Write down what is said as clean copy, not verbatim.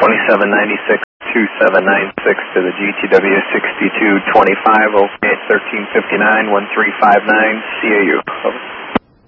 2796, 2796 to the GTW 6225, OK, 1359, 1359, CAU. Over.